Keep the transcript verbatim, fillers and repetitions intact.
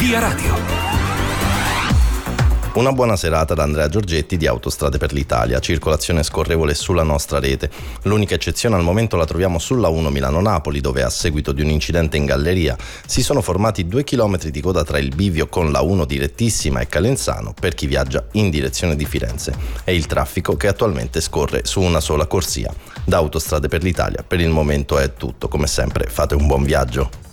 Via Radio. Una buona serata da Andrea Giorgetti di Autostrade per l'Italia. Circolazione scorrevole sulla nostra rete. L'unica eccezione al momento la troviamo sulla uno Milano-Napoli, dove a seguito di un incidente in galleria si sono formati due chilometri di coda tra il bivio con la uno direttissima e Calenzano per chi viaggia in direzione di Firenze, e il traffico che attualmente scorre su una sola corsia. Da Autostrade per l'Italia per il momento è tutto. Come sempre fate un buon viaggio.